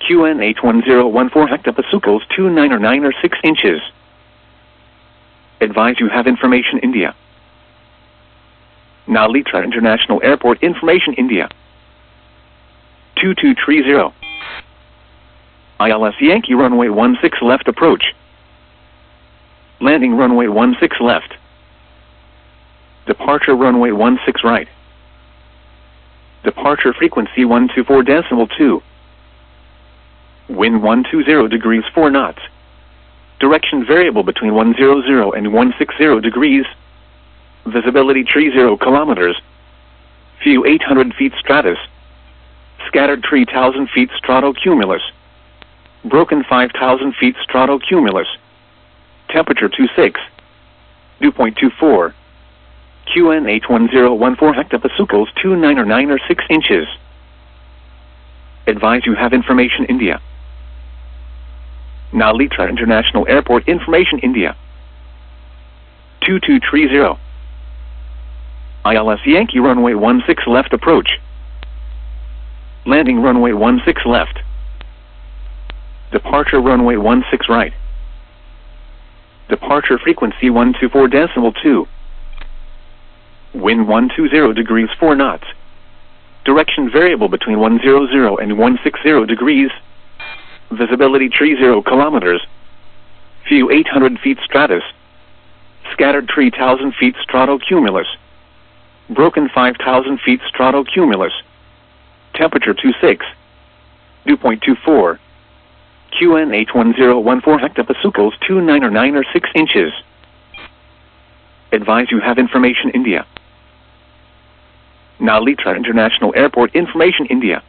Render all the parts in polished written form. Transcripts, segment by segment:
QNH1014 hectopascals 29 or 9 or 6 inches. Advise you have information India. Nalitra International Airport information India. 2230. ILS Yankee runway 16 left approach. Landing runway 16 left. Departure runway 16 right. Departure frequency 124.2. Wind 120 degrees 4 knots. Direction variable between 100 and 160 degrees. Visibility 30 kilometers. View 800 feet stratus. Scattered 3,000 feet stratocumulus. Broken 5,000 feet stratocumulus. Temperature 26. Dew point 24. QNH1014 hectopascals 29 or 9 or 6 inches. Advise you have information India. Nalitra International Airport information India. 2230. ILS Yankee runway 16 left approach. Landing runway 16 left. Departure runway 16 right. Departure frequency 124.2. Wind 120 degrees 4 knots. Direction variable between 100 and 160 degrees. Visibility 30 kilometers. View 800 feet stratus. Scattered 3,000 feet stratocumulus. Broken 5,000 feet stratocumulus. Temperature 26. Dew point 24. QNH1014 hectopascals 29 or 9 or 6 inches. Advise you have information India. Nalitra International Airport information India.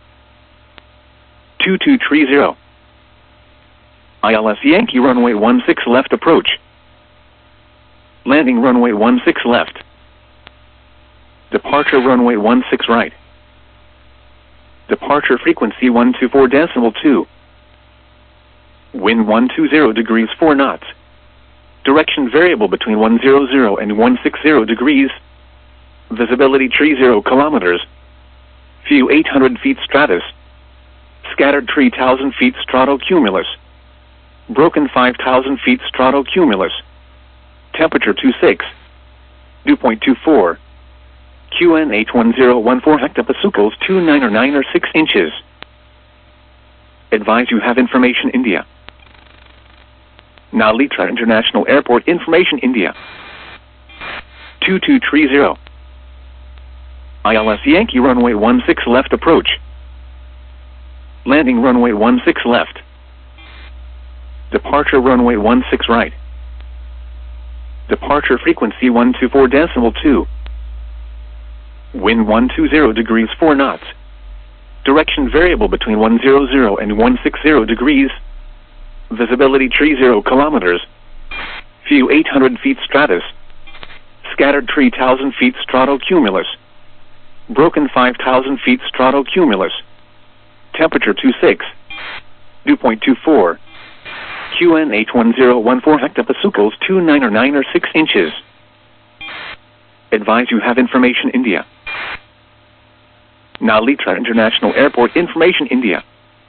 2230. ILS Yankee runway 16 left approach. Landing runway 16 left. Departure runway 16 right. Departure frequency 124.2. Wind 120 degrees 4 knots. Direction variable between 100 and 160 degrees. Visibility 30 kilometers. View 800 feet stratus. Scattered 3,000 feet stratocumulus. Broken 5,000 feet stratocumulus. Temperature 26. Dew point 24. QNH1014 hectopascals 29 or 9 or 6 inches. Advise you have information India. Nalitra International Airport information India. 2230. ILS Yankee runway 16 left approach. Landing runway 16 left. Departure runway 16 right. Departure frequency 124.2. Wind 120 degrees 4 knots. Direction variable between 100 and 160 degrees. Visibility 30 kilometers. View 800 feet stratus. Scattered 3,000 feet stratocumulus. Broken 5,000 feet stratocumulus. Temperature 26. Dew point 24. QNH1014 hectopascals 29 or 9 or 6 inches. Advise you have information India. Nalitra International Airport information India.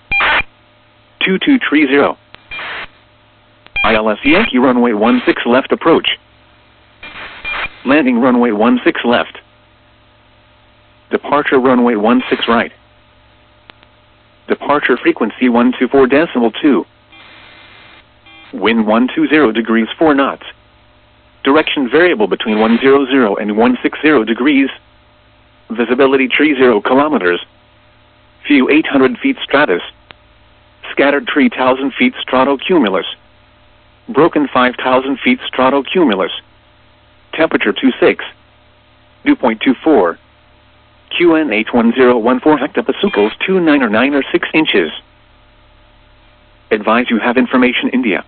2230. ILS Yankee runway 16 left approach. Landing runway 16 left. Departure runway 16 right. Departure frequency 124.2. Wind 120 degrees 4 knots. Direction variable between 100 and 160 degrees. Visibility 30 kilometers. View 800 feet stratus. Scattered 3,000 feet stratocumulus. Broken 5,000 feet stratocumulus. Temperature 26. Dew point 24. QNH1014 hectopascals 29 or 9 or 6 inches. Advise you have information India.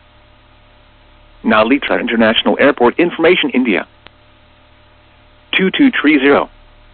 Nalitra International Airport information India. 2230.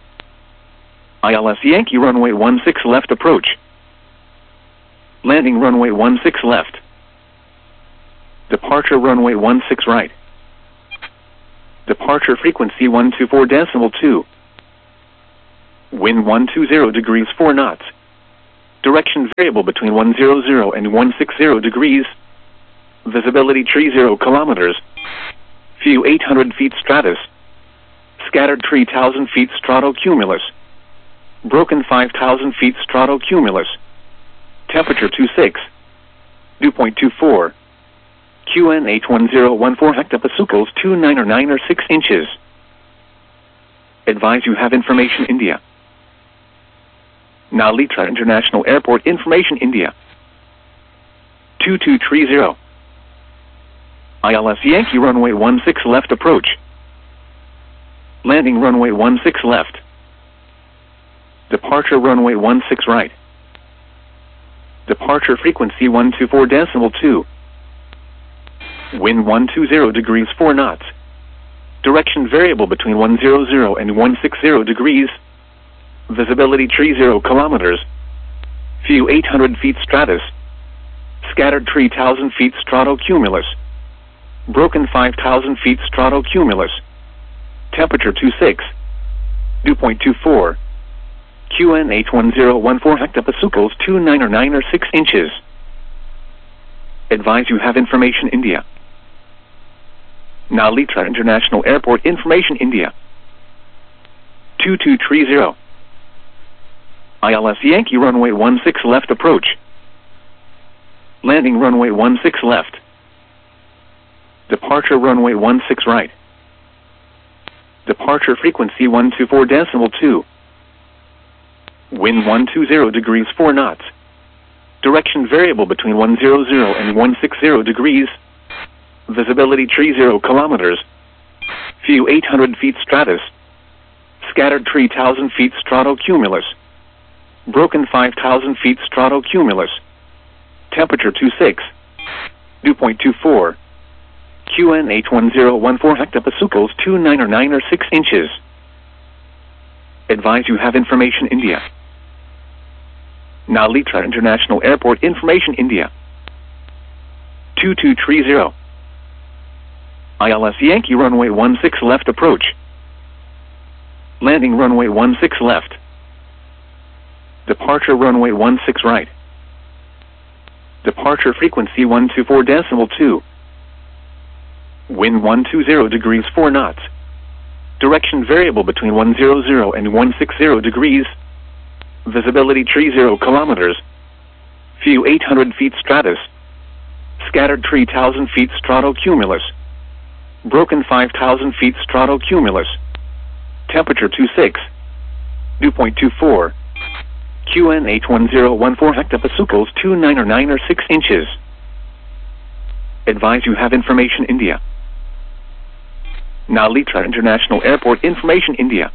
ILS Yankee runway 16 left approach. Landing runway 16 left. Departure runway 16 right. Departure frequency 124.2. Wind 120 degrees 4 knots. Direction variable between 100 and 160 degrees. Visibility tree 0 kilometers. View 800 feet stratus. Scattered tree 1,000 feet stratocumulus. Broken 5,000 feet stratocumulus. Temperature 26. Dew point 24. QNH 1014 hectopascals 29 or 9 or 6 inches. Advise you have information India. Now Litra International Airport information India. 2230. ILS Yankee runway 16 left approach. Landing runway 16 left. Departure runway 16 right. Departure frequency 124.2. Wind 120 degrees 4 knots. Direction variable between 100 and 160 degrees. Visibility tree 0 kilometers. View 800 feet stratus. Scattered tree 1,000 feet stratocumulus. Broken 5,000 feet stratocumulus. Temperature 26. Dew point 24. QNH 1014 hectopascals 29 or 9 or 6 inches. Advise you have information India. Now Litra International Airport information India. 2230. ILS Yankee runway 16 left approach. Landing runway 16 left. Departure runway 16 right. Departure frequency 124.2. Wind 120 degrees 4 knots. Direction variable between 100 and 160 degrees. Visibility tree 0 kilometers. View 800 feet stratus. Scattered tree 1,000 feet stratocumulus. Broken 5,000 feet stratocumulus. Temperature 26. Dew point 24. QNH 1014 hectopascals 29 or 9 or 6 inches. Advise you have information India. Now Litra International Airport information India. 2230. ILS Yankee runway 16 left approach. Landing runway 16 left. Departure runway 16 right. Departure frequency 124.2. Wind 120 degrees 4 knots. Direction variable between 100 and 160 degrees. Visibility tree 0 kilometers. View 800 feet stratus. Scattered tree 1,000 feet stratocumulus. Broken 5,000 feet stratocumulus. Temperature 26. Dew point 24. QNH 1014 hectopascals 29 or 9 or 6 inches. Advise you have information India. Now Litra International Airport information India.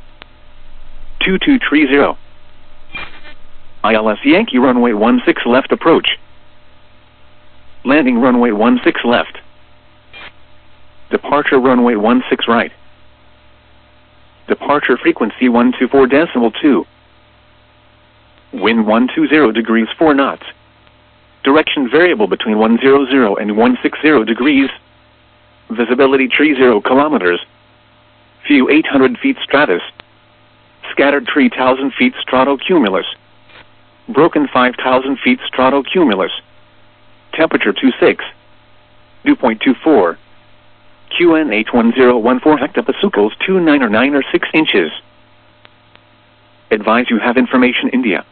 2230. ILS Yankee runway 16 left approach. Landing runway 16 left. Departure runway 16 right. Departure frequency 124.2. Wind 120 degrees 4 knots. Direction variable between 100 and 160 degrees. Visibility tree 0 kilometers. View 800 feet stratus. Scattered tree 1,000 feet stratocumulus. Broken 5,000 feet stratocumulus. Temperature 26. Dew point 24. QNH 1014 hectopascals 29 or 9 or 6 inches. Advise you have information India.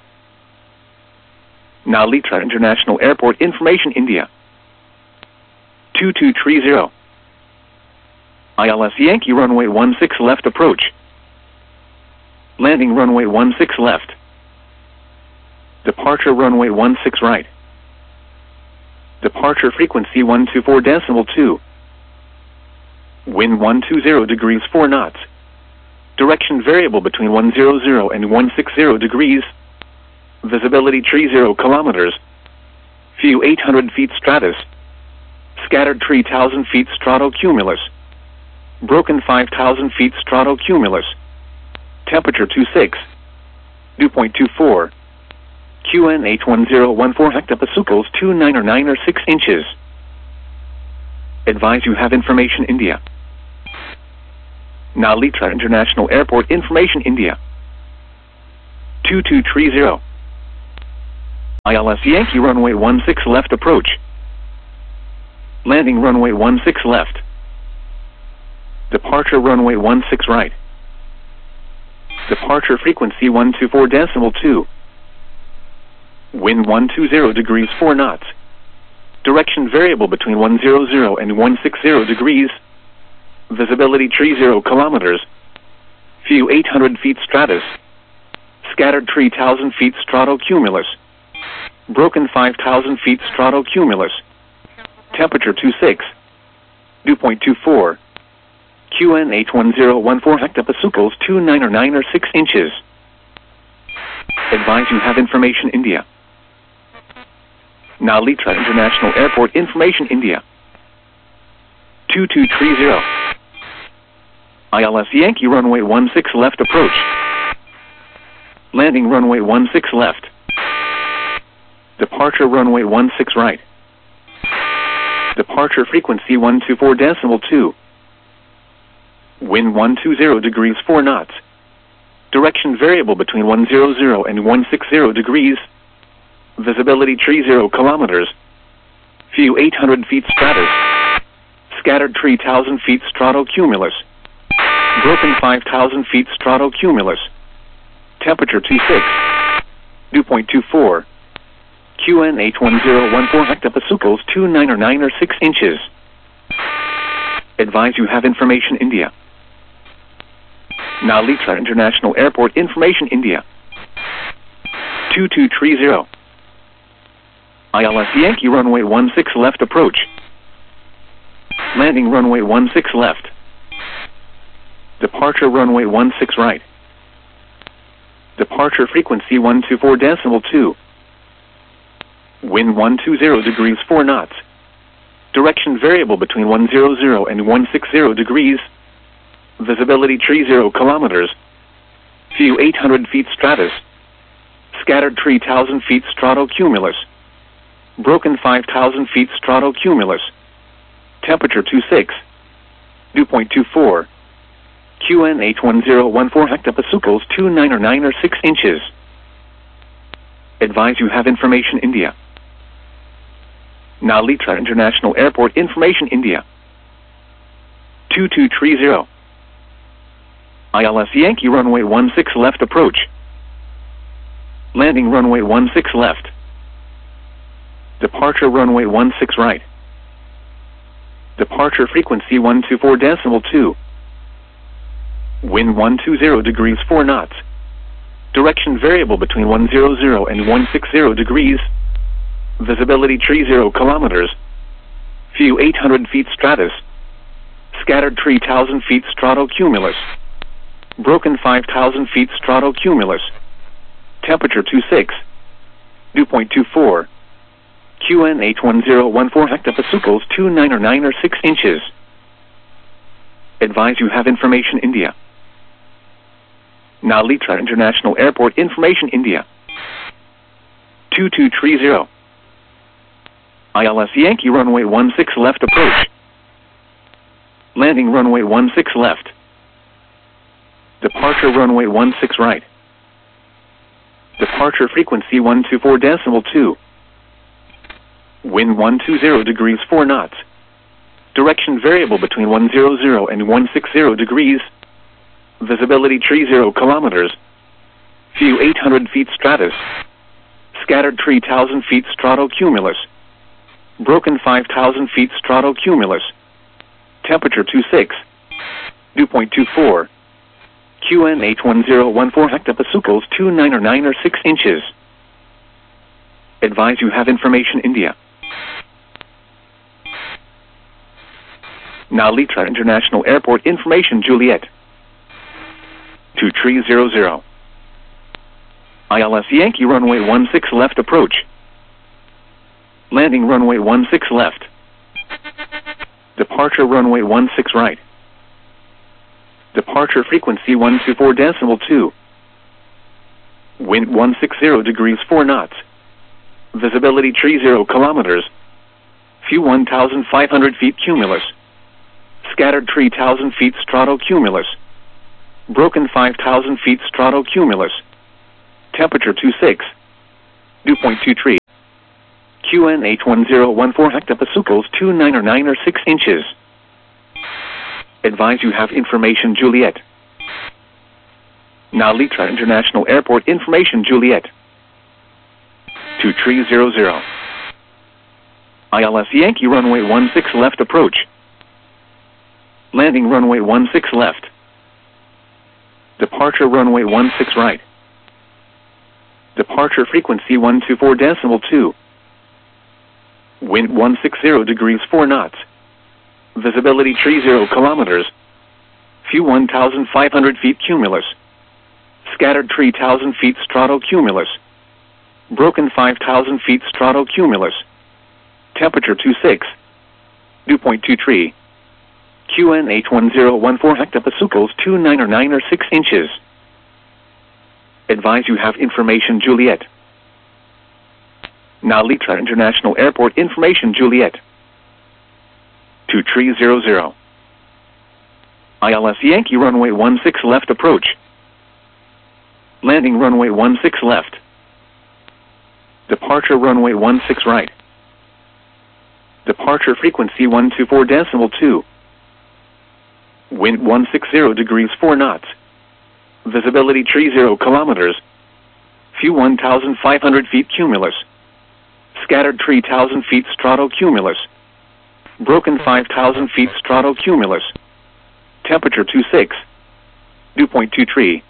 Now Litra International Airport information India. 2230. ILS Yankee runway 16 left approach. Landing runway 16 left. Departure runway 16 right. Departure frequency 124.2. Wind 120 degrees 4 knots. Direction variable between 100 and 160 degrees. Visibility tree 0 kilometers. View 800 feet stratus. Scattered tree 1,000 feet stratocumulus. Broken 5,000 feet stratocumulus. Temperature 26. Dew point 24. QNH 1014 hectopascals 29 or 9 or 6 inches. Advise you have information India. Now Litra International Airport information India. 2230. ILS Yankee runway 16 left approach. Landing runway 16 left. Departure runway 16 right. Departure frequency 124.2. Wind 120 degrees 4 knots. Direction variable between 100 and 160 degrees. Visibility 30 kilometers. View 800 feet stratus. Scattered 3,000 feet stratocumulus. Broken 5,000 feet stratocumulus. Temperature 26. Dew point 24. QNH 1014 hectopascals 29 or 9 or 6 inches. Advise you have information India. Nalita International Airport information India. 2230. ILS Yankee runway 16 left approach. Landing runway 16 left. Departure runway 16 right. Departure frequency 124.2. Wind 120 degrees 4 knots. Direction variable between 100 and 160 degrees. Visibility 30 kilometers. View 800 feet stratus. Scattered 3,000 feet stratocumulus. Broken 5,000 feet stratocumulus. Temperature 26. Dew point 24. QNH 1014 hectopascals 29 or 9 or 6 inches. Advise you have information India. Nalita International Airport information India. 2230. ILS Yankee runway 16 left approach. Landing runway 16 left. Departure runway 16 right. Departure frequency 124.2. Wind 120 degrees 4 knots. Direction variable between 100 and 160 degrees. Visibility 30 kilometers. View 800 feet stratus. Scattered 3,000 feet stratocumulus. Broken 5,000 feet stratocumulus. Temperature 26. Dew point 24. QNH 1014 hectopascals 29 or 9 or 6 inches. Advise you have information India. Nalita International Airport information India. 2230. ILS Yankee runway 16 left approach. Landing runway 16 left. Departure runway 16 right. Departure frequency 124.2. Wind 120 degrees 4 knots. Direction variable between 100 and 160 degrees. Visibility 30 kilometers. View 800 feet stratus. Scattered 3,000 feet stratocumulus. Broken 5,000 feet stratocumulus. Temperature 26. Dew point 24. QNH 1014 hectopascals 29 or 9 or 6 inches. Advise you have information India. Nalita International Airport information India. 2230. ILS Yankee runway 16 left approach. Landing runway 16 left. Departure runway 16 right. Departure frequency 124.2. Wind 120 degrees 4 knots. Direction variable between 100 and 160 degrees. Visibility 30 kilometers. View 800 feet stratus. Scattered 3,000 feet stratocumulus. Broken 5,000 feet stratocumulus. Temperature 26. Dew point 24. QNH 1014 hectopascals 29 or 9 or 6 inches. Advise you have information India. Nalita International Airport information Juliet. 2300. ILS Yankee runway 16 left approach. Landing runway 16 left. Departure runway 16 right. Departure frequency 124.2. Wind 160 degrees 4 knots. Visibility 30 kilometers. View 1,500 feet cumulus. Scattered 3,000 feet stratocumulus. Broken 5,000 feet stratocumulus. Temperature 26. Dew point 23. QNH1014 hectopascals 29 or 9 or 6 inches. Advise you have information Juliet. Now Litra International Airport information Juliet. 2300. ILS Yankee runway 16 left approach. Landing runway 16 left. Departure runway 16 right. Departure frequency 124.2. Wind 160 degrees 4 knots. Visibility 30 kilometers. Few 1,500 feet cumulus. Scattered 3,000 feet stratocumulus. Broken 5,000 feet stratocumulus. Temperature 26. Dew point 23. QNH1014 hectopascals 29 or 9 or 6 inches. Advise you have information Juliet. Now Litra International Airport information Juliet. 2300. ILS Yankee runway 16 left approach. Landing runway 16 left. Departure runway 16 right. Departure frequency 124.2. Wind 160 degrees 4 knots. Visibility 30 kilometers. Few 1,500 feet cumulus. Scattered 3,000 feet stratocumulus. Broken 5,000 feet stratocumulus. Temperature 26. Dew point 23.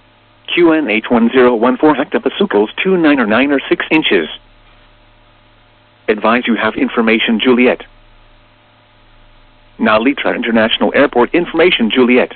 QNH1014 hectopascals 29 or 9 or 6 inches. Advise you have information Juliet. Now Litra International Airport information Juliet.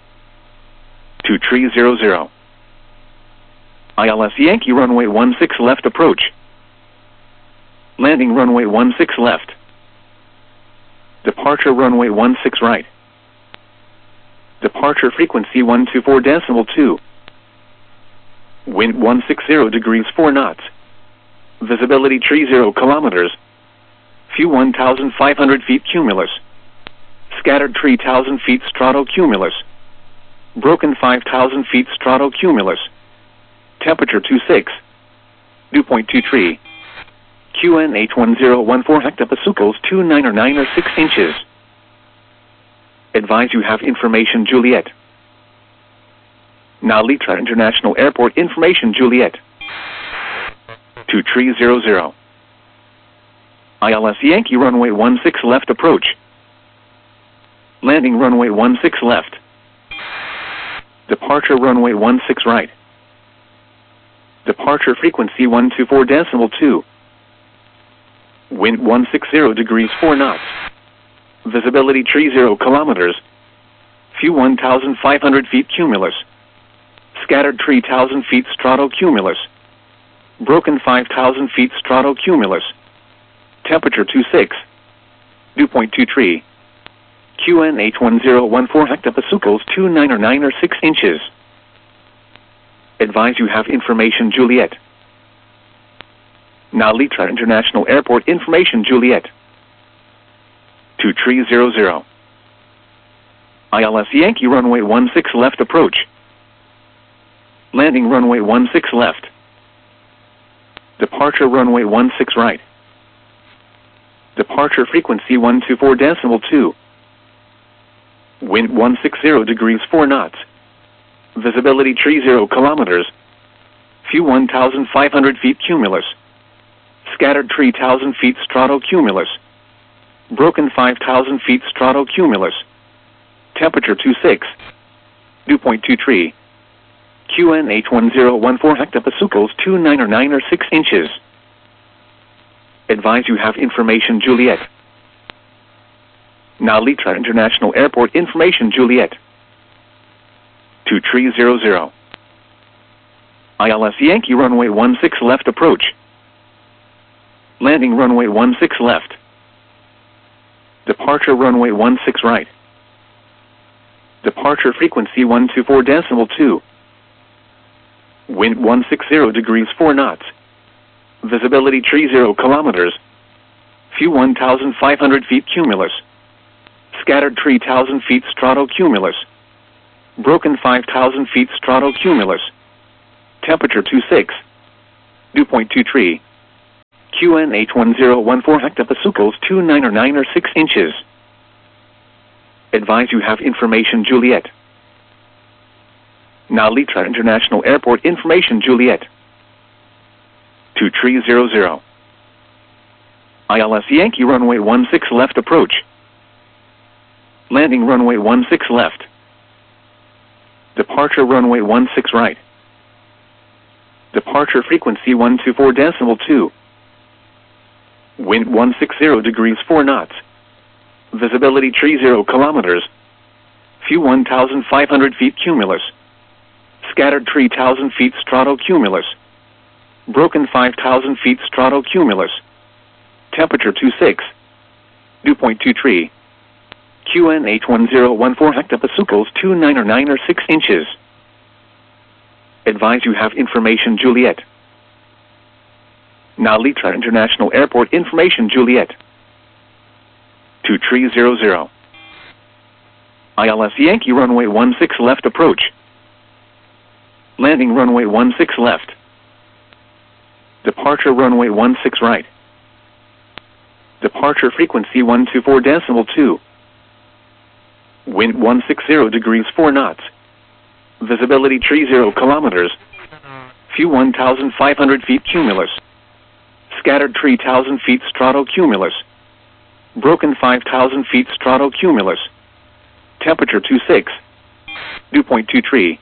2300. ILS Yankee runway 16 left approach. Landing runway 16 left. Departure runway 16 right. Departure frequency 124.2. Wind 160 degrees 4 knots. Visibility 30 kilometers. Few 1,500 feet cumulus. Scattered 3,000 feet stratocumulus. Broken 5,000 feet stratocumulus. Temperature 26. Dew point 23. QNH1014 hectopascals 29 or 9 or 6 inches. Advise you have information Juliet. Now Litra International Airport information Juliet. 2300. ILS Yankee runway 16 left approach. Landing runway 16 left. Departure runway 16 right. Departure frequency 124.2. Wind 160 degrees 4 knots. Visibility 30 kilometers. Few 1,500 feet cumulus. Scattered 3,000 feet stratocumulus. Broken 5,000 feet stratocumulus. Temperature 26. Dew point 23. QNH1014 hectopascals 29 or 9 or 6 inches. Advise you have information Juliet. Now Litra International Airport information Juliet. 2300. ILS Yankee runway 16 left approach. Landing runway 16 left. Departure runway 16 right. Departure frequency 124.2. Wind 160 degrees 4 knots. Visibility 30 kilometers. Few 1,500 feet cumulus. Scattered 3,000 feet stratocumulus. Broken 5,000 feet stratocumulus. Temperature 26. Dew point 23. QNH1014 hectopascals 29 or 9 or 6 inches. Advise you have information Juliet. Now Litra International Airport information Juliet. 2300. ILS Yankee runway 16 left approach. Landing runway 16 left. Departure runway 16 right. Departure frequency 124.2. Wind 160 degrees 4 knots. Visibility 30 kilometers. Few 1,500 feet cumulus. Scattered 3,000 feet stratocumulus. Broken 5,000 feet stratocumulus. Temperature 26. Dew point 23. QNH1014 hectopascals 29 or 9 or 6 inches. Advise you have information Juliet. Nalitra International Airport information Juliet. 2300. ILS Yankee runway 16 left approach. Landing runway 16 left. Departure runway 16 right. Departure frequency 124.2. Wind 160 degrees 4 knots. Visibility 30 kilometers. Few 1,500 feet cumulus. Scattered 3,000 feet stratocumulus. Broken 5,000 feet stratocumulus. Temperature 26. Dew point 23. QNH1014 hectopascals 29 or 9 or 6 inches. Advise you have information Juliet. Nalitra International Airport information Juliet. 2300. ILS Yankee runway 16 left approach. Landing runway 16 left. Departure runway 16 right. Departure frequency 124.2. Wind 160 degrees 4 knots. Visibility 30 kilometers. Few 1,500 feet cumulus. Scattered 3,000 feet stratocumulus. Broken 5,000 feet stratocumulus. Temperature 26. Dew point 23.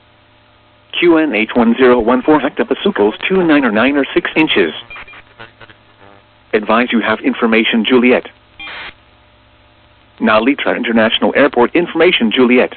QNH1014 hectopascals 29 or 9 or 6 inches. Advise you have information Juliet. Nalitra International Airport information Juliet.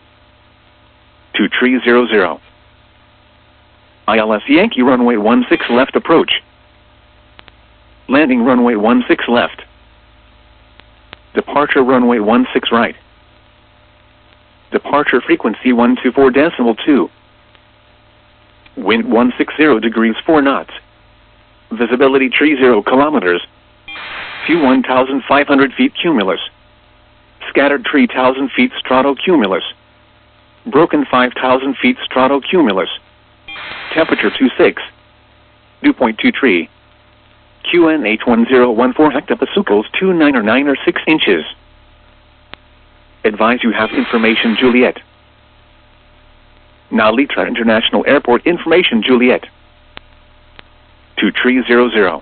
2300. ILS Yankee runway 16 left approach. Landing runway 16 left. Departure runway 16 right. Departure frequency 124.2. Wind 160 degrees 4 knots. Visibility 30 kilometers. Few 1,500 feet cumulus. Scattered 3,000 feet stratocumulus. Broken 5,000 feet stratocumulus. Temperature 26. Dew point 23. QNH1014 hectopascals 29 or 9 or 6 inches. Advise you have information Juliet. Nalitra International Airport information Juliet. 2300.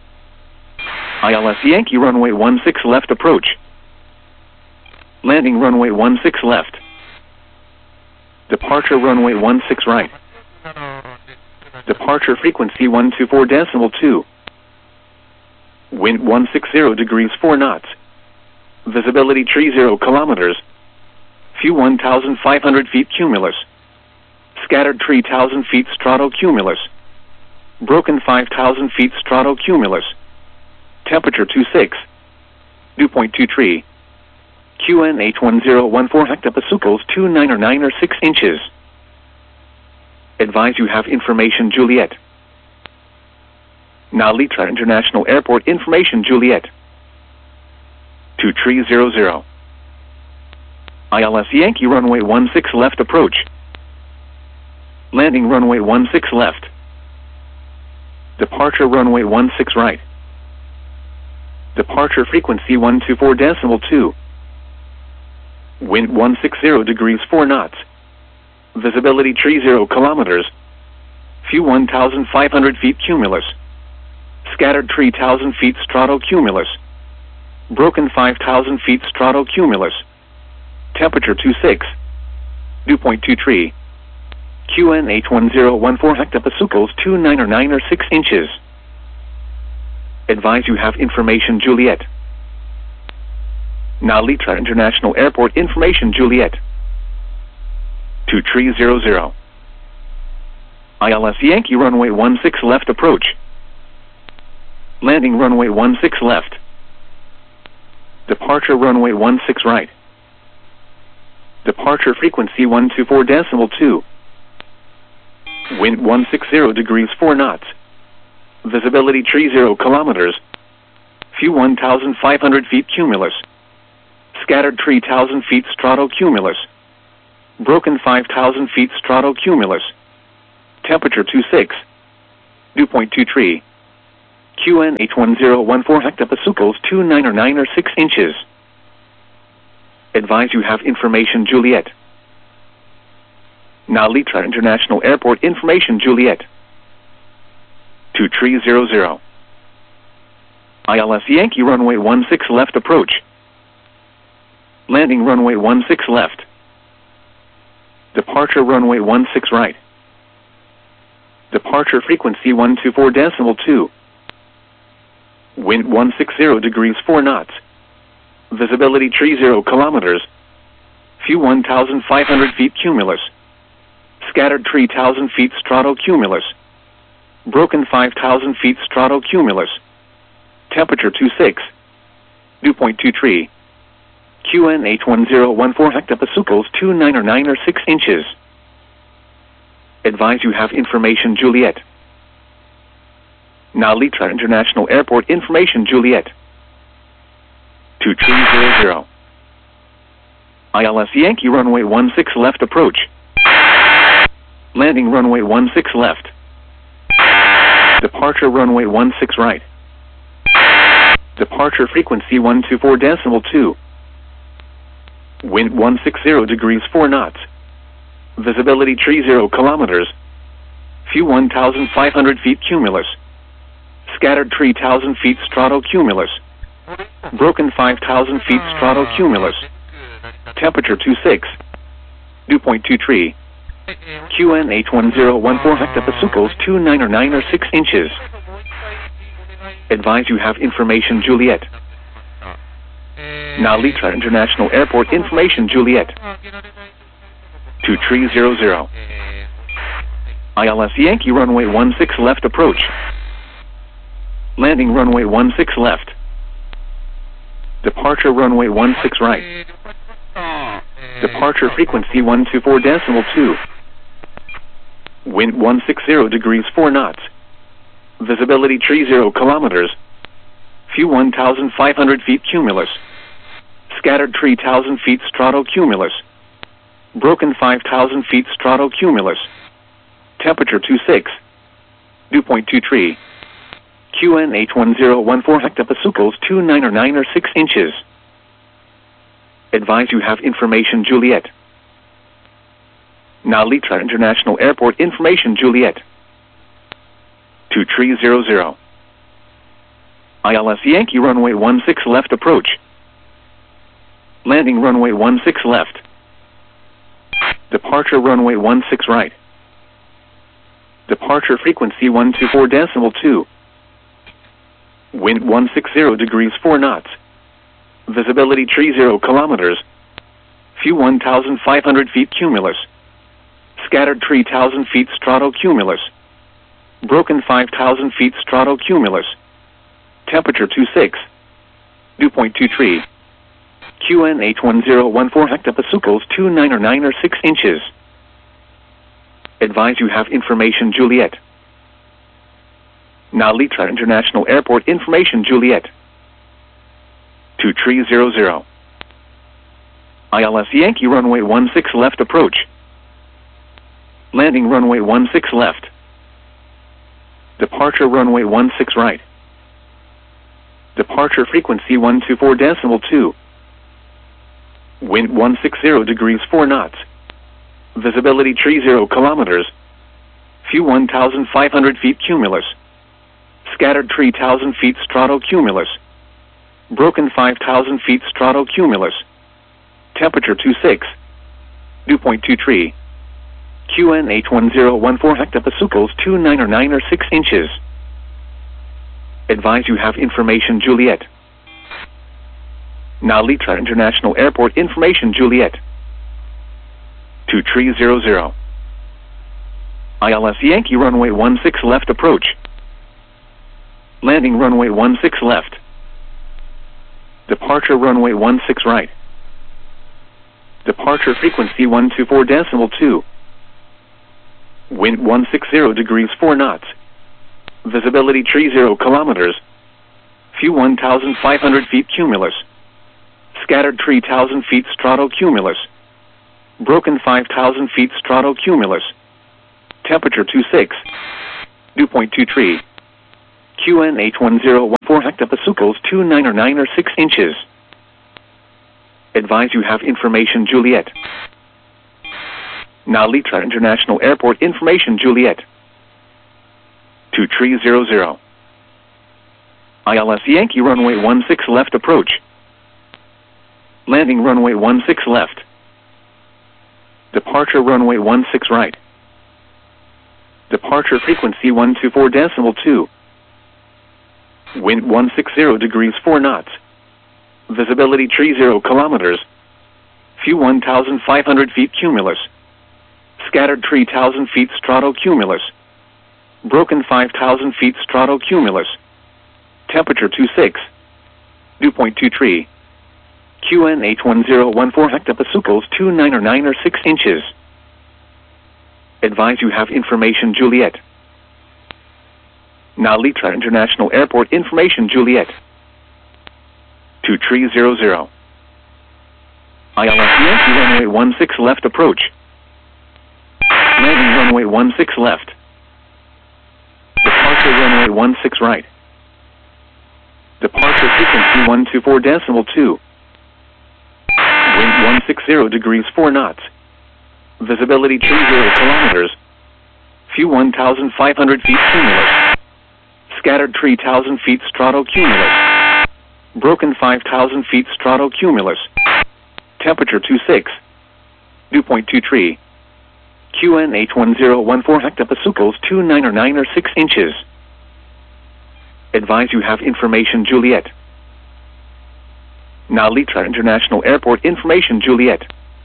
ILS Yankee runway 16 left approach. Landing runway 16 left. Departure runway 16 right. Departure frequency 124.2. Wind 160 degrees 4 knots. Visibility 30 kilometers. Few 1,500 feet cumulus. Scattered 3,000 feet stratocumulus. Broken 5,000 feet stratocumulus. Temperature 26. Dew point 23. QNH1014 hectopascals 29 or 9 or 6 inches. Advise you have information Juliet. Nalitra International Airport information Juliet. 2300. ILS Yankee runway 16 left approach. Landing runway 16 left. Departure runway 16 right. Departure frequency 124.2. Wind 160 degrees 4 knots. Visibility 30 kilometers. Few 1,500 feet cumulus. Scattered 3,000 feet stratocumulus. Broken 5,000 feet stratocumulus. Temperature 26. Dew point 23. QNH1014 hectopascals 29 or 9 or 6 inches. Advise you have information Juliet. Nalitra International Airport information Juliet. 2300. ILS Yankee runway 16 left approach. Landing runway 16 left. Departure runway 16 right. Departure frequency 124.2. Wind 160 degrees 4 knots. Visibility 30 kilometers. Few 1,500 feet cumulus. Scattered 3,000 feet stratocumulus. Broken 5,000 feet stratocumulus. Temperature 26. Dew point 23. QNH1014 hectopascals 29 or 9 or 6 inches. Advise you have information Juliet. Nalitra International Airport information Juliet. 2300. ILS Yankee runway 16 left approach. Landing runway 16 left. Departure runway 16 right. Departure frequency 124.2. Wind 160 degrees 4 knots. Visibility 30 kilometers. Few 1,500 feet cumulus. Scattered 3,000 feet stratocumulus. Broken 5,000 feet stratocumulus. Temperature 26. Dew point 23. QNH1014 hectopascals 29 or 9 or 6 inches. Advise you have information Juliet. Nalitra International Airport information Juliet. 2300. ILS Yankee runway 16 left approach. Landing runway 16 left. Departure runway 16 right. Departure frequency 124.2. Wind 160 degrees 4 knots. Visibility 30 kilometers. Few 1,500 feet cumulus. Scattered 3,000 feet stratocumulus. Broken 5,000 feet stratocumulus. Temperature 26. Dew point 23. QNH1014 hectopascals 29 or 9 or 6 inches. Advise you have information Juliet. Nalitra International Airport information Juliet. 2300. ILS Yankee runway 16 left approach. Landing runway 16 left. Departure runway 16 right. Departure frequency 124.2. Wind 160 degrees 4 knots. Visibility 30 kilometers. Few 1,500 feet cumulus. Scattered 3,000 feet stratocumulus. Broken 5,000 feet stratocumulus. Temperature 26. Dew point 23. QNH1014 hectopascals 29 or 9 or 6 inches. Advise you have information Juliet. Nalitra International Airport information Juliet. 2300. ILS Yankee runway 16 left approach. Landing runway 16 left. Departure runway 16 right. Departure frequency 124.2. Wind 160 degrees 4 knots. Visibility 30 kilometers. Few 1,500 feet cumulus. Scattered 3,000 feet stratocumulus. Broken 5,000 feet stratocumulus. Temperature 26. Dew point 23. QNH1014 hectopascals 29 or 9 or 6 inches. Advise you have information Juliet. Nalitra International Airport information Juliet. 2300. ILS Yankee runway 16 left approach. Landing runway 16 left. Departure runway 16 right. Departure frequency 124.2. Wind 160 degrees 4 knots. Visibility 30 kilometers. Few 1,500 feet cumulus. Scattered 3,000 feet stratocumulus. Broken 5,000 feet stratocumulus. Temperature 26. Dew point 23. QNH1014 hectopascals 29 or 9 or 6 inches. Advise you have information Juliet. Nalitra International Airport information Juliet. 2300. ILS Yankee runway 16 left approach. Landing runway 16 left. Departure runway 16 right. Departure frequency 124.2. Wind 160 degrees 4 knots. Visibility 30 kilometers. Few 1,500 feet cumulus. Scattered 3,000 feet stratocumulus. Broken 5,000 feet stratocumulus. Temperature 26. Dew point 23. QNH 1014 hectopascals 29 or 9 or 6 inches. Advise you have information Juliet. Nalitra International Airport information Juliet. 2300. ILS Yankee runway 16 left approach. Landing runway 16 left. Departure runway 16 right. Departure frequency 124.2. Wind 160 degrees 4 knots. Visibility 30 kilometers. Few 1,500 feet cumulus. Scattered 3,000 feet stratocumulus. Broken 5,000 feet stratocumulus. Temperature 26. Dew point 23. QNH 1014 hectopascals 29 or 9 or 6 inches. Advise you have information Juliet. Nalitra International Airport information Juliet. 2300. ILS Yankee runway 16 left approach. Landing runway 16 left. Departure runway 16 right. Departure frequency 124.2. Wind 160 degrees 4 knots. Visibility 30 kilometers. Few 1,500 feet cumulus. Scattered 3,000 feet stratocumulus. Broken 5,000 feet stratocumulus. Temperature 26. Dew point 23. QNH 1014 hectopascals 29 or 9 or 6 inches. Advise you have information Juliet. Nalitra International Airport information Juliet.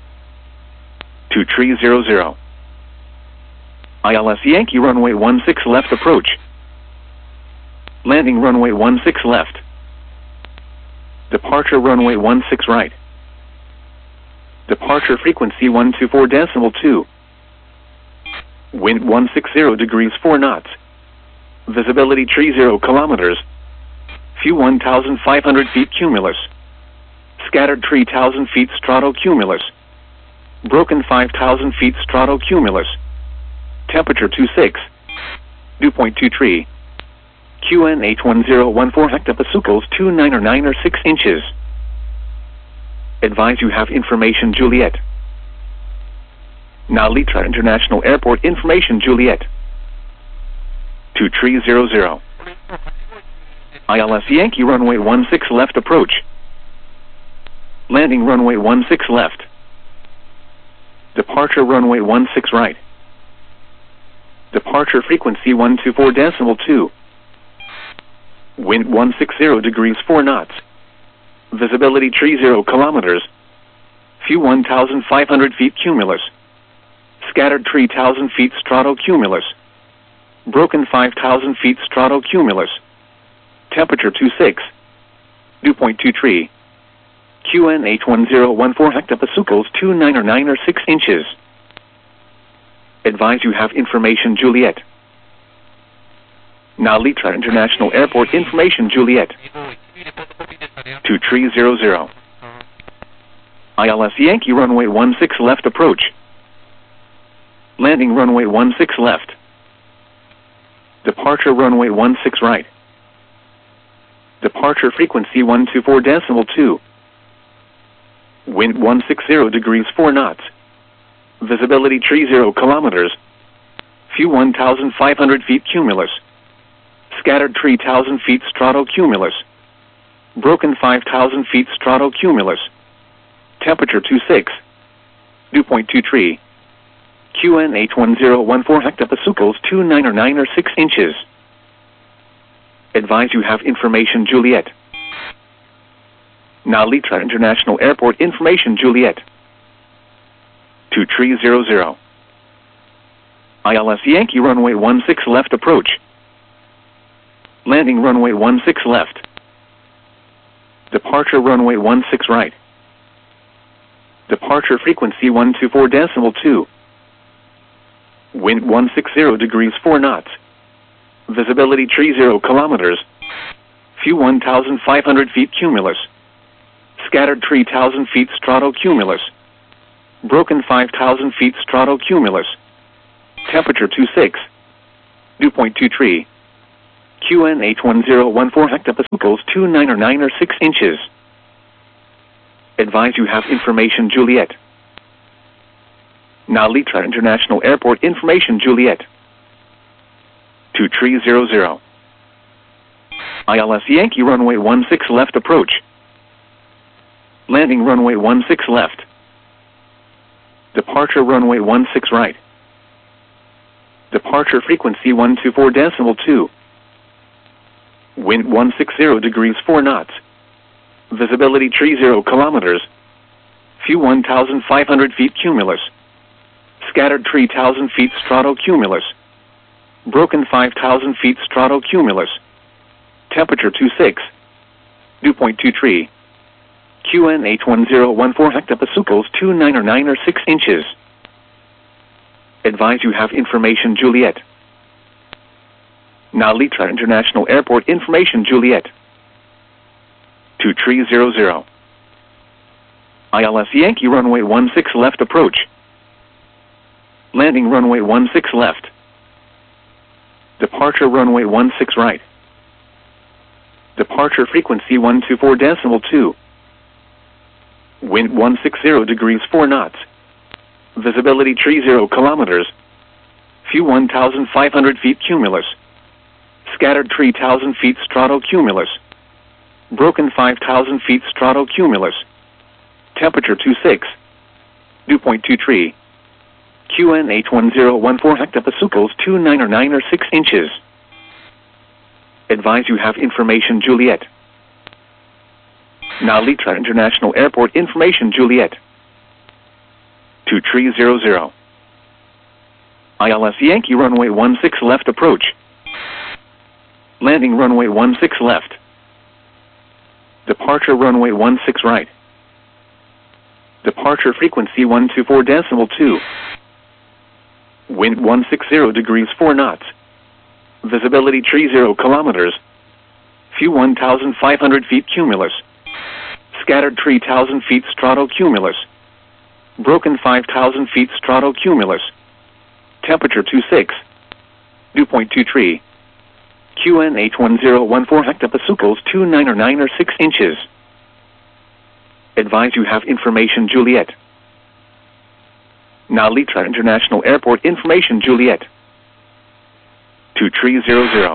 2300. ILS Yankee runway 16 left approach. Landing runway 16 left. Departure runway 16 right. Departure frequency 124.2. Wind 160 degrees 4 knots. Visibility 30 kilometers. Few 1,500 feet cumulus. Scattered 3,000 feet stratocumulus. Broken 5,000 feet stratocumulus. Temperature 26. Dew point 23. QNH 1014 hectopascals 29 or 9 or 6 inches. Advise you have information Juliet. Nalitra International Airport information Juliet. 2300. ILS Yankee runway 16 left approach. Landing runway 16 left. Departure runway 16 right. Departure frequency 124.2. Wind 160 degrees 4 knots. Visibility 30 kilometers. Few 1,500 feet cumulus. Scattered 3,000 feet stratocumulus. Broken 5,000 feet stratocumulus. Temperature 26. Dew point 23. QNH 1014 hectopascals 29 or 9 or 6 inches. Advise you have information Juliet. Nalitra International Airport information Juliet. 2300. ILS Yankee runway 16 left approach. Landing runway 16 left. Departure runway 16 right. Departure frequency 124.2. Wind 160 degrees 4 knots. Visibility 30 kilometers. Few 1,500 feet cumulus. Scattered 3,000 feet stratocumulus. Broken 5,000 feet stratocumulus. Temperature 26. Dew point 23. QNH 1014 hectopascals 29 or 9 or 6 inches. Advise you have information Juliet. Nalitra International Airport information Juliet. 2300. ILS Yankee runway 16 left approach. Landing runway 16 left. Departure runway 16 right. Departure frequency 124.2. Wind 160 degrees 4 knots. Visibility 30 kilometers. Few 1,500 feet cumulus. Scattered 3,000 feet stratocumulus. Broken 5,000 feet stratocumulus. Temperature 26. Dew point 23. QNH1014 hectopascals 29 or 9 or 6 inches. Advise you have information Juliet. Now Litra International Airport information Juliet. 2300. ILS Yankee runway 16 left approach. Landing runway 16 left. Departure runway 16 right. Departure frequency 124.2. Wind 160 degrees 4 knots. Visibility 30 kilometers. Few 1,500 feet cumulus. Scattered 3,000 feet stratocumulus. Broken 5,000 feet stratocumulus. Temperature 26. Dew point 23. QNH1014 hectopascals 29 or 9 or 6 inches. Advise you have information Juliet. Now Litra International Airport information Juliet. 2300. ILS Yankee runway 16 left approach. Landing runway 16 left. Departure runway 16 right. Departure frequency 124.2. Wind 160 degrees 4 knots. Visibility 30 kilometers. Few 1,500 feet cumulus. Scattered 3,000 feet stratocumulus. Broken 5,000 feet stratocumulus. Temperature 26. Dew point 23. QNH1014 hectopascals 29 or 9 or 6 inches. Advise you have information Juliet. Now Litra International Airport information Juliet. 2300. ILS Yankee runway 16 left approach. Landing runway 16 left. Departure runway 16 right. Departure frequency 124.2. Wind 160 degrees 4 knots. Visibility 30 kilometers. Few 1,500 feet cumulus. Scattered 3,000 feet stratocumulus. Broken 5,000 feet stratocumulus. Temperature 26. Dew point 23. QNH1014 hectopascals 29 or 9 or 6 inches. Advise you have information Juliet. Now Litra International Airport information Juliet. 2300.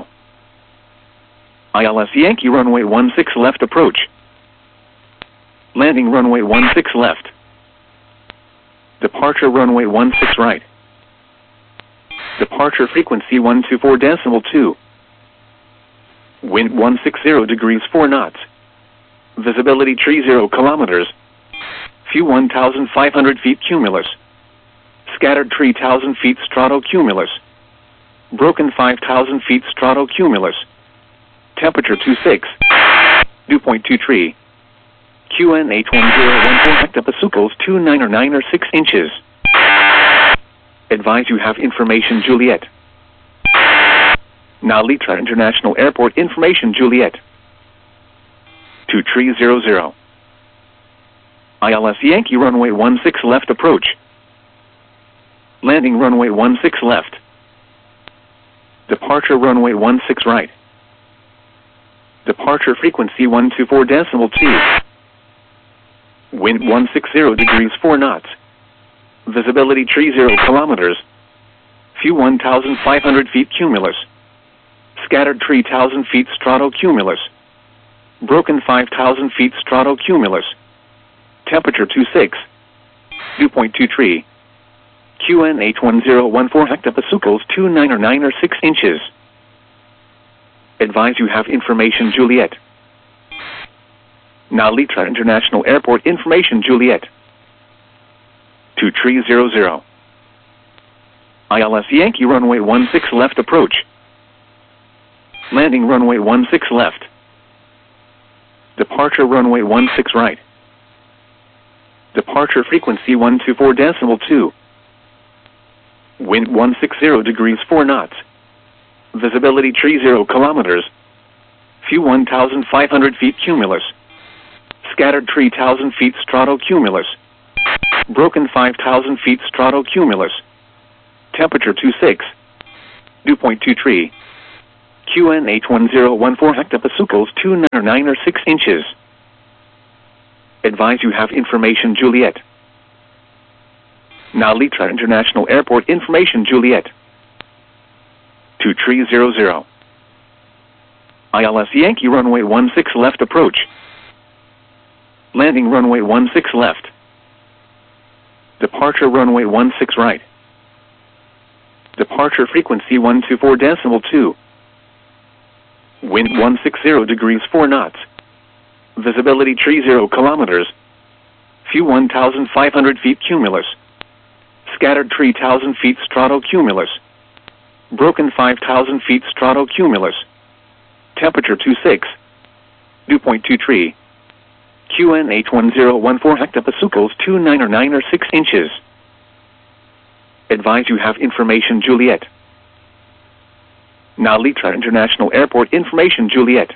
ILS Yankee runway 16 left approach. Landing runway 16 left. Departure runway 16 right. Departure frequency 124.2. Wind 160 degrees 4 knots. Visibility 30 kilometers. Few 1,500 feet cumulus. Scattered 3,000 feet stratocumulus. Broken 5,000 feet stratocumulus. Temperature 26. Dew point 23. QNH1014 hectopascals 29 or 9 or 6 inches. Advise you have information Juliet. Now Litra International Airport information Juliet. 2300. ILS Yankee runway 16 left approach. Landing runway 16 left. Departure runway 16 right. Departure frequency 124.2. Wind 160 degrees 4 knots. Visibility 30 kilometers. Few 1,500 feet cumulus. Scattered 3,000 feet stratocumulus. Broken 5,000 feet stratocumulus. Temperature 26. Dew point 23. QNH1014 hectopascals 29 or 9 or 6 inches. Advise you have information Juliet. Now Litra International Airport information Juliet. 2300. ILS Yankee runway 16 left approach. Landing runway 16 left. Departure runway 16 right. Departure frequency 124.2. Wind 160 degrees 4 knots. Visibility 30 kilometers. Few 1,500 feet cumulus. Scattered 3,000 feet stratocumulus. Broken 5,000 feet stratocumulus. Temperature 26. 2.23. QNH1014 hectopascals 299 or 6 inches. Advise you have information Juliet. Now Litra International Airport information Juliet. 2300. ILS Yankee runway 16 left approach. Landing runway 16 left. Departure runway 16 right. Departure frequency 124.2. Wind 160 degrees 4 knots. Visibility 30 kilometers. Few 1,500 feet cumulus. Scattered 3,000 feet stratocumulus. Broken 5,000 feet stratocumulus. Temperature 26. 2.23. QNH1014 hectopascals 299 or 6 inches. Advise you have information Juliet. Now Litra International Airport information Juliet.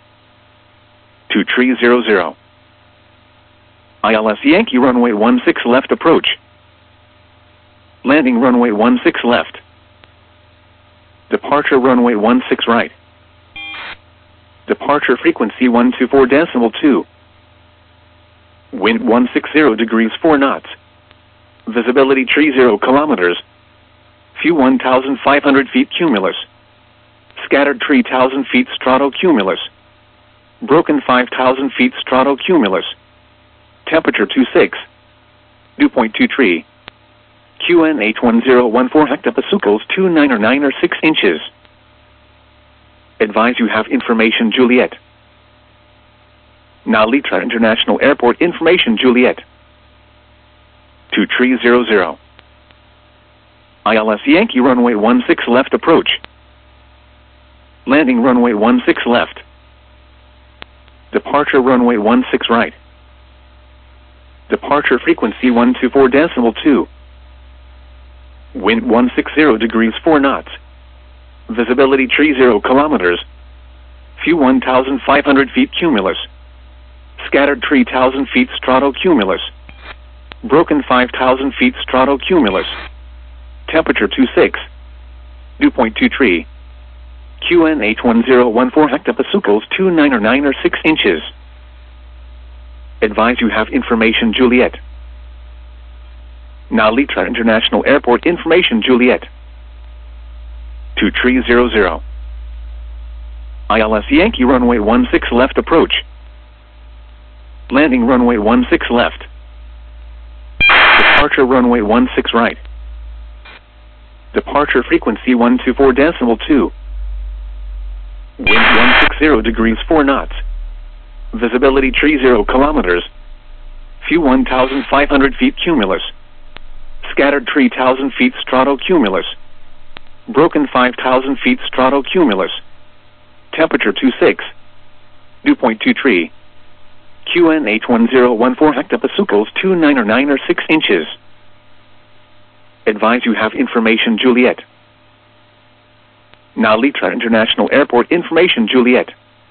2300. ILS Yankee runway 16 left approach. Landing runway 16 left. Departure runway 16 right. Departure frequency 124.2. Wind 160 degrees 4 knots. Visibility 30 kilometers. Few 1,500 feet cumulus. Scattered 3,000 feet stratocumulus. Broken 5,000 feet stratocumulus. Temperature 26. 2.23. QNH1014 hectopascals 299 or 6 inches. Advise you have information Juliet. Now Litra International Airport information Juliet. 2300. ILS Yankee runway 16 left approach. Landing runway 16 left. Departure runway 16 right. Departure frequency 124.2. Wind 160 degrees 4 knots. Visibility 30 kilometers. Few 1,500 feet cumulus. Scattered 3,000 feet stratocumulus. Broken 5,000 feet stratocumulus. Temperature 26. 2.23. QNH1014 hectopascals 299 or 6 inches. Advise you have information Juliet. Now Litra International Airport information Juliet. 2300. ILS Yankee runway 16 left approach. Landing runway 16 left. Departure runway 16 right. Departure frequency 124.2. Wind 160 degrees 4 knots. Visibility 30 kilometers. Few 1,500 feet cumulus. Scattered 3,000 feet stratocumulus. Broken 5,000 feet stratocumulus. Temperature 26. 2.23. QNH1014 hectopascals 299 or 6 inches. Advise you have information Juliet. Now Litra International Airport information Juliet.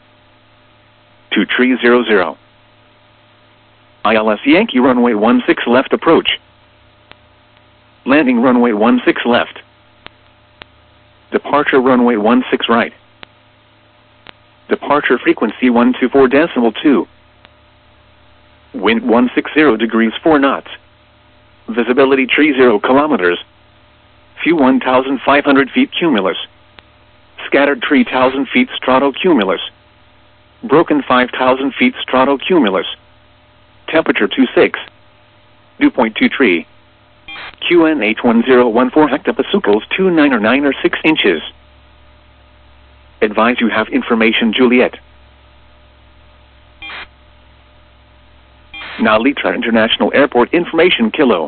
2300. ILS Yankee runway 16 left approach. Landing runway 16 left. Departure runway 16 right. Departure frequency 124.2. Wind 160 degrees 4 knots. Visibility 30 kilometers. Few 1,500 feet cumulus. Scattered 3,000 feet stratocumulus. Broken 5,000 feet stratocumulus. Temperature 26. 2.23. QNH1014 hectopascals 299 or 6 inches. Advise you have information Juliet. Now Litra International Airport information Kilo.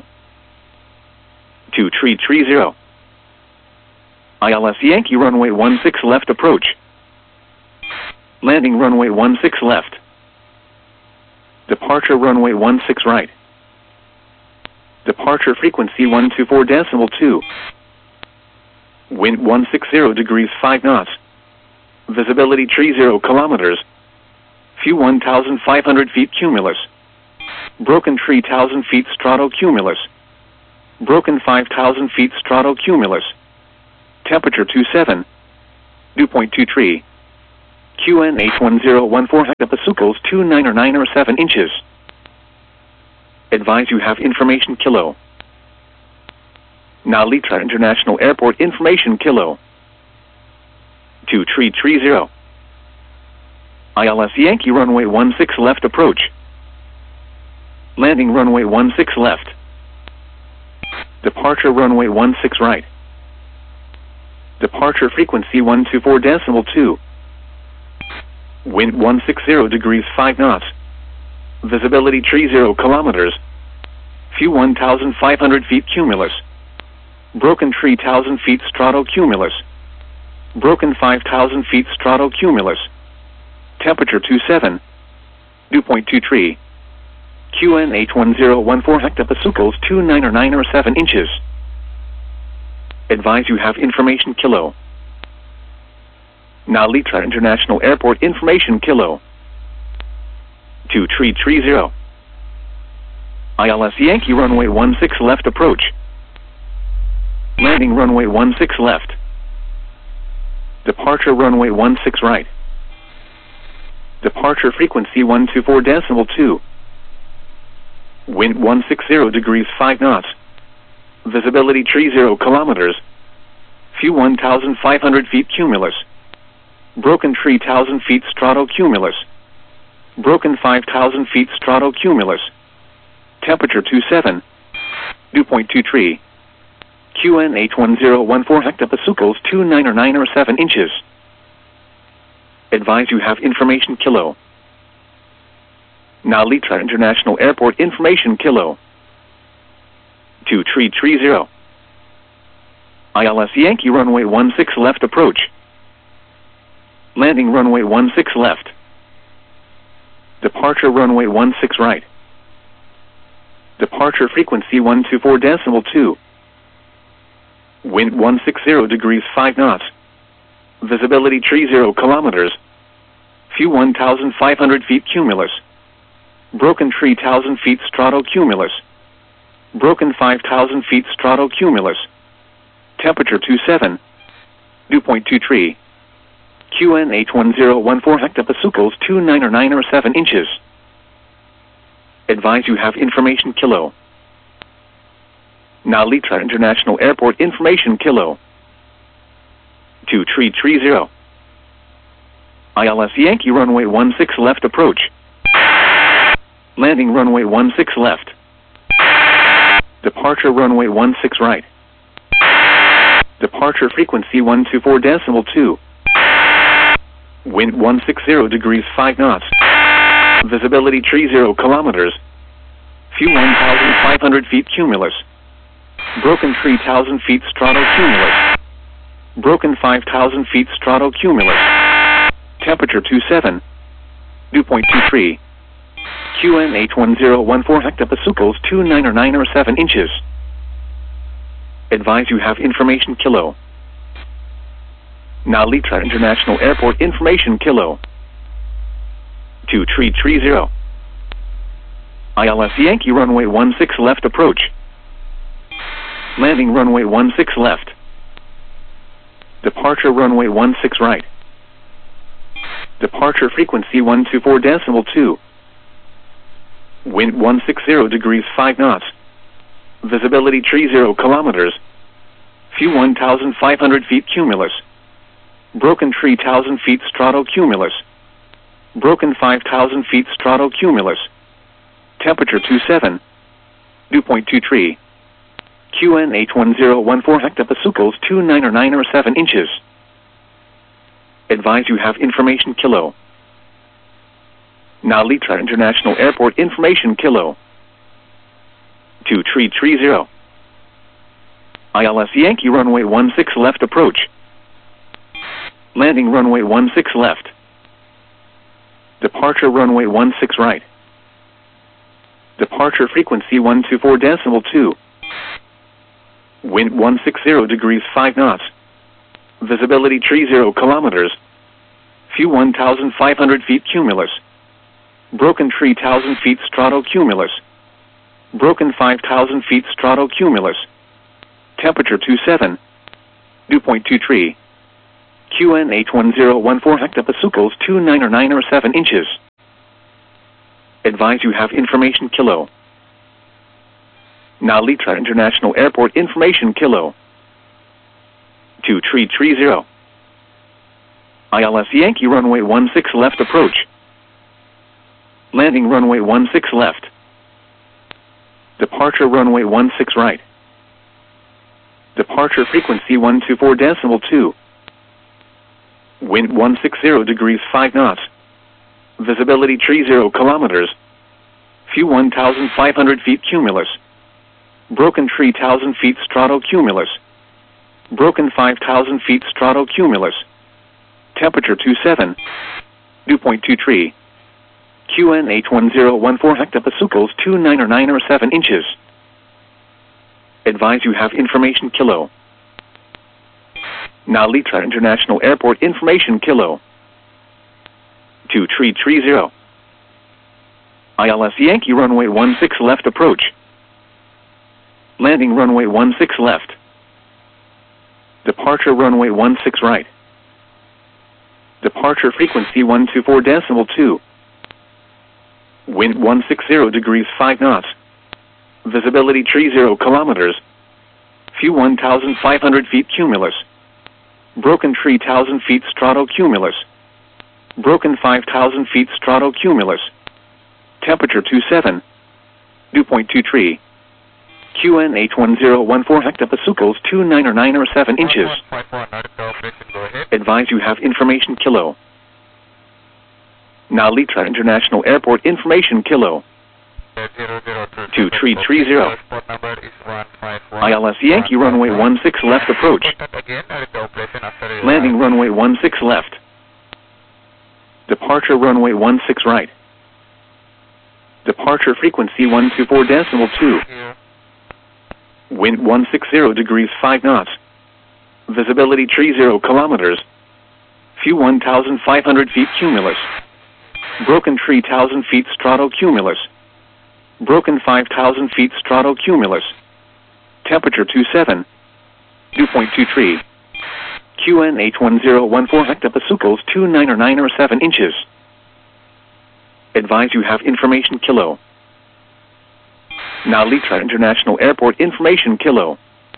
2330. ILS Yankee runway 16 left approach. Landing runway 16 left. Departure runway 16 right. Departure frequency 124.2. Wind 160 degrees 5 knots. Visibility 30 kilometers. Few 1,500 feet cumulus. Broken 3,000 feet stratocumulus. Broken 5,000 feet stratocumulus. Temperature 27. Dew point 23. QNH 1014 hectopascals 29 or 7 inches. Advise you have information kilo. Nalitra International Airport information kilo. 2330. ILS Yankee runway 16 left approach. Landing runway 16 left. Departure runway 16 right. Departure frequency 124.2. Wind 160 degrees 5 knots. Visibility 30 kilometers. Few 1,500 feet cumulus. Broken 3,000 feet stratocumulus. Broken 5,000 feet stratocumulus. Temperature 27. Dew point 23. QNH 1014 hectopascals 29 or 7 inches. Advise you have information kilo. Nalitra International Airport information kilo. 2330. ILS Yankee runway 16 left approach. Landing runway 16 left. Departure runway 16 right. Departure frequency 124.2. Wind 160 degrees 5 knots. Visibility 30 kilometers. Few 1,500 feet cumulus. Broken 3,000 feet stratocumulus. Broken 5,000 feet stratocumulus. Temperature 27. Dew point 23. QNH 1014 hectopascals 29 or 7 inches. Advise you have information kilo. Nalitra International Airport information kilo. 2330. ILS Yankee runway 16 left approach. Landing runway 16 left. Departure runway 16 right. Departure frequency 124.2. Wind 160 degrees 5 knots. Visibility 30 kilometers. Few 1,500 feet cumulus. Broken 3,000 feet stratocumulus. Broken 5,000 feet stratocumulus. Temperature 27. Dew point 23. QNH 1014 hectopascals 29 or 7 inches. Advise you have information kilo. Nalitra International Airport information kilo. 2330. ILS Yankee runway 16 left approach. Landing runway 16 left. Departure runway 16 right. Departure frequency 124.2. Wind 160 degrees 5 knots. Visibility 30 kilometers. Few 1,500 feet cumulus. Broken 3,000 feet stratocumulus. Broken 5,000 feet stratocumulus. Temperature 27. Dew point 23. QNH 1014 hectopascals 29 or 7 inches. Advise you have information kilo. Nalitra International Airport information kilo. 2330. ILS Yankee runway 16 left approach. Landing runway 16 left. Departure runway 16 right. Departure frequency 124.2. Wind 160 degrees 5 knots. Visibility 30 kilometers. Few 1,500 feet cumulus. Broken 3,000 feet stratocumulus. Broken 5,000 feet stratocumulus. Temperature 27. Dew point 23. QNH 1014 hectopascals 29 or 7 inches. Advise you have information kilo. Nalitra International Airport information kilo. 2330. ILS Yankee runway 16 left approach. Landing runway 16 left. Departure runway 16 right. Departure frequency 124.2. Wind 160 degrees 5 knots. Visibility 30 kilometers. Few 1,500 feet cumulus. Broken 3,000 feet stratocumulus. Broken 5,000 feet stratocumulus. Temperature 27. Dew point 2 tree. QN81014 hectopascals 290907 inches. Advise you have information kilo. Now Litra International Airport information kilo. 2330. ILS Yankee runway 16 left approach. Landing runway 16 left. Departure runway 16 right. Departure frequency 124.2. Wind 160 degrees 5 knots. Visibility 30 kilometers. Few 1,500 feet cumulus. Broken 3,000 feet stratocumulus. Broken 5,000 feet stratocumulus. Temperature 27. Dew point 23. QN81014 hectopascals 290907 inches. Advise you have information kilo. Now Litra International Airport information kilo. 2330. ILS Yankee runway 16 left approach. Landing runway 16 left. Departure runway 16 right. Departure frequency 124.2. Wind 160 degrees 5 knots. Visibility 30 kilometers. Few 1,500 feet cumulus. Broken 3,000 feet stratocumulus. Broken 5,000 feet stratocumulus. Temperature 27. Dew point 23. QN81014 hectopascals 290907 inches. Advise you have information kilo. Now Litra International Airport information kilo. 2330. ILS Yankee runway 16 left approach. Landing runway 16 left. Departure runway 16 right. Departure frequency 124.2. Wind 160 degrees 5 knots. Visibility 30 kilometers. Few 1,500 feet cumulus. Broken 3,000 feet stratocumulus. Broken 5,000 feet stratocumulus. Temperature 27. Dew point 23. QN81014 hectopascals 290907 inches. Advise you have information kilo. Now Litra International Airport information kilo.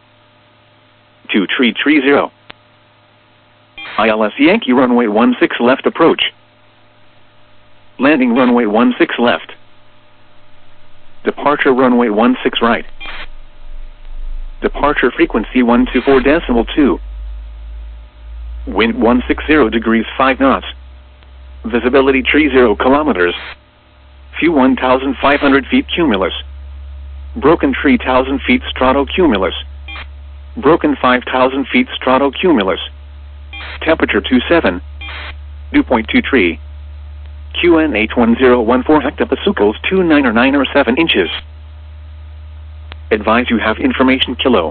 2330. ILS Yankee runway 16 left approach. Landing runway 16 left. Departure runway 16 right. Departure frequency 124.2. Wind 160 degrees 5 knots. Visibility 30 kilometers. Few 1,500 feet cumulus. Broken 3,000 feet stratocumulus. Broken 5,000 feet stratocumulus. Temperature 27. Dew point 23. QN81014 hectopascals 290907 inches. Advise you have information kilo.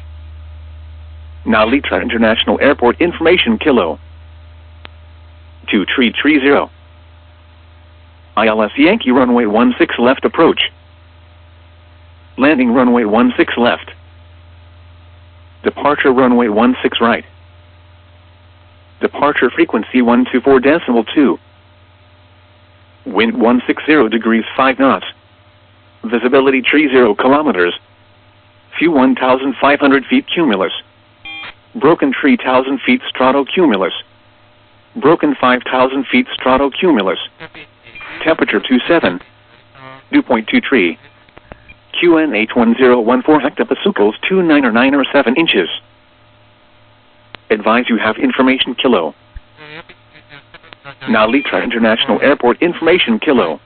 Now Litra International Airport information kilo. 2330. ILS Yankee runway 16 left approach. Landing runway 16 left. Departure runway 16 right. Departure frequency 124.2. Wind 160 degrees 5 knots. Visibility 30 kilometers. Few 1,500 feet cumulus. Broken 3,000 feet stratocumulus. Broken 5,000 feet stratocumulus. Temperature 27. Dew point 23. QN81014 hectopascals 290907 inches. Advise you have information kilo. Now Litra International Airport information kilo.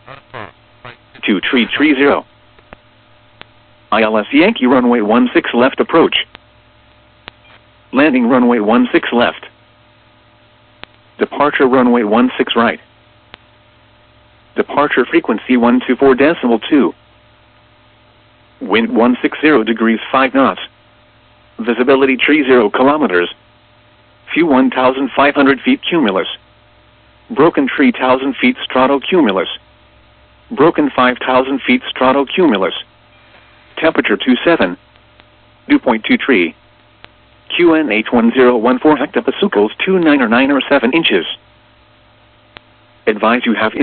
2330. ILS Yankee runway 16 left approach. Landing runway 16 left. Departure runway 16 right. Departure frequency 124.2. Wind 160 degrees 5 knots. Visibility 30 kilometers. Few 1,500 feet cumulus. Broken 3,000 feet stratocumulus. Broken 5,000 feet stratocumulus. Temperature 27. Dew point 23. QNH1014 hectopascals 29 or 9 or 7 inches. Advise you have